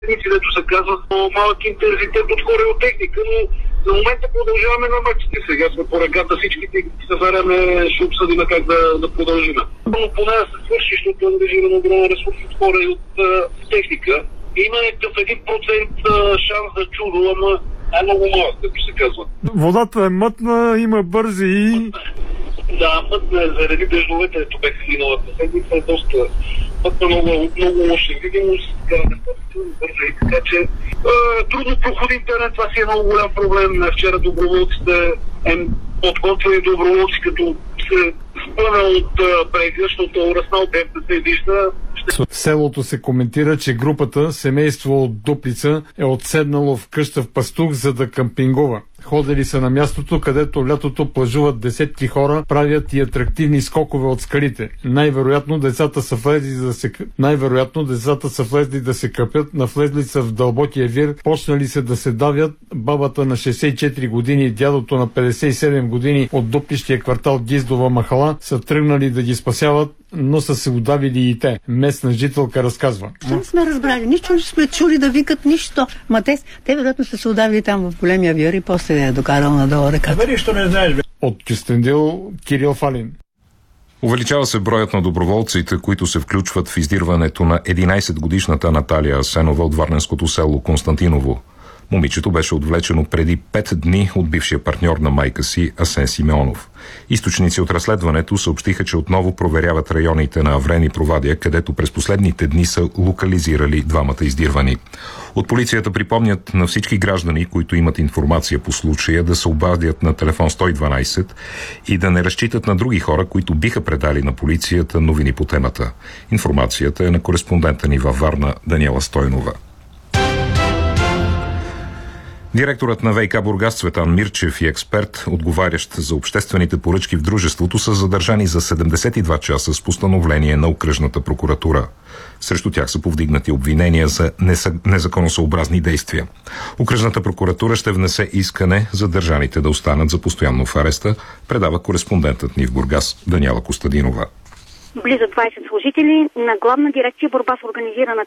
Дето се казва малък интензитет от хореотехника, но за момента продължаваме на мачите. Сега сме по ръката всичките и се заряме, ще обсъдим как да продължим. Но поне да се свърши, защото е ангажирано огромен ресурс от хора и от техника. Има някакъв 1% шанс за чудо, ама е много малък, като се казва. Водата е мътна, има бързи и... Да, мътна е заради дъждовете, ето бех миналата седмица, е доста мътна, много лоша видимост, бърза и така че трудно проходим терен, това си е много голям проблем. Вчера доброволците подготвени доброволци, като се спъна от брега, защото разснал 50 вижда. В селото се коментира, че групата семейство от Дуплица е отседнало в къща в Пастух, за да къмпингува. Ходили са на мястото, където лятото плажуват десетки хора, правят и атрактивни скокове от скалите. Най-вероятно децата са влезли да се къпят, навлезли са в дълбокия вир, почнали се да се давят. Бабата на 64 години и дядото на 57 години от дуплищия квартал Гиздова махала са тръгнали да ги спасяват, но са се удавили и те. Местна жителка разказва. Не сме разбрали, нищо не сме чули да викат нищо. Ма те вероятно са се удавили там в големия вир и после е докарал надолу реката. Нищо не знаеш, бе. От Кюстендил, Кирил Фалин. Увеличава се броят на доброволците, които се включват в издирването на 11-годишната Наталия Асенова от варненското село Константиново. Момичето беше отвлечено преди 5 дни от бившия партньор на майка си Асен Симеонов. Източници от разследването съобщиха, че отново проверяват районите на Аврен и Провадия, където през последните дни са локализирали двамата издирвани. От полицията припомнят на всички граждани, които имат информация по случая, да се обадят на телефон 112 и да не разчитат на други хора, които биха предали на полицията новини по темата. Информацията е на кореспондента ни във Варна Даниела Стойнова. Директорът на ВиК Бургас Цветан Мирчев и експерт, отговарящ за обществените поръчки в дружеството, са задържани за 72 часа с постановление на окръжната прокуратура. Срещу тях са повдигнати обвинения за незаконосъобразни действия. Окръжната прокуратура ще внесе искане задържаните да останат за постоянно в ареста, предава кореспондентът ни в Бургас Даниела Костадинова. Близо 20 служители на Главна дирекция борба с организираната